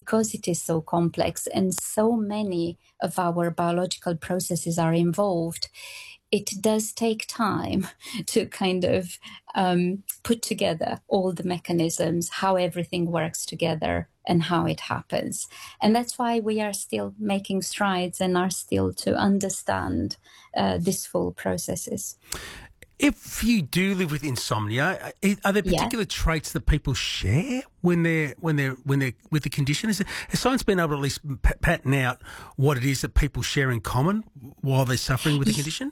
because it is so complex and so many of our biological processes are involved, it does take time to kind of put together all the mechanisms, how everything works together and how it happens. And that's why we are still making strides and are still to understand these full processes. If you do live with insomnia, are there particular traits that people share when they're with the condition? Has science been able to at least pattern out what it is that people share in common while they're suffering with the condition?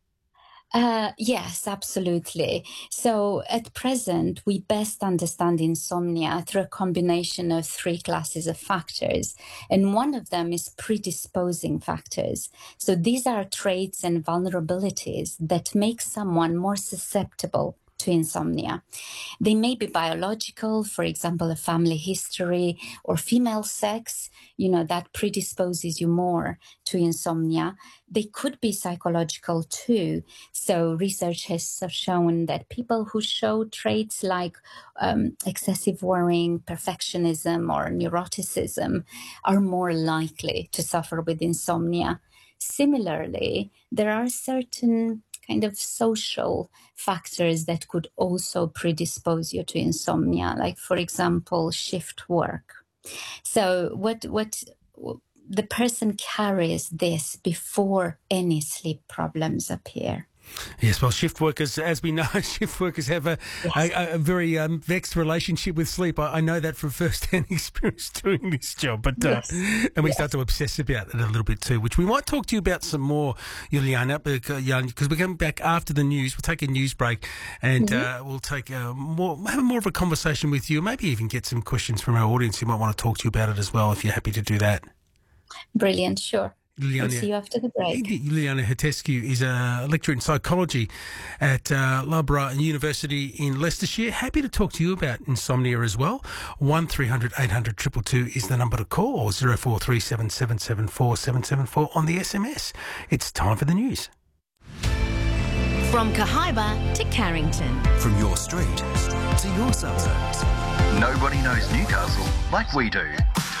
Yes, absolutely. So at present, we best understand insomnia through a combination of three classes of factors. And one of them is predisposing factors. So these are traits and vulnerabilities that make someone more susceptible to insomnia. They may be biological, for example, a family history or female sex, that predisposes you more to insomnia. They could be psychological too. So research has shown that people who show traits like excessive worrying, perfectionism, or neuroticism are more likely to suffer with insomnia. Similarly, there are certain kind of social factors that could also predispose you to insomnia, like, for example, shift work. So what the person carries this before any sleep problems appear. Yes, well, shift workers, as we know, shift workers have a very vexed relationship with sleep. I know that from first-hand experience doing this job. But and we start to obsess about it a little bit too, which we might talk to you about some more, Juliana, because we're coming back after the news. We'll take a news break and we'll take have more of a conversation with you, maybe even get some questions from our audience who might want to talk to you about it as well, if you're happy to do that. Brilliant, sure. Juliana, we'll see you after the break. Juliana Hetescu is a lecturer in psychology at Loughborough University in Leicestershire. Happy to talk to you about insomnia as well. 1300 800 222 is the number to call, or 0437 774 774 on the SMS. It's time for the news. From Cahaiba to Carrington. From your street to your suburbs. Nobody knows Newcastle like we do.